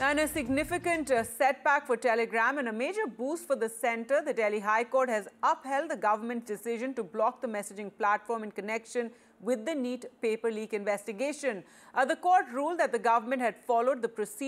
And a significant setback for Telegram and a major boost for the centre, the Delhi High Court has upheld the government's decision to block the messaging platform in connection with the NEET paper leak investigation. The court ruled that the government had followed the procedure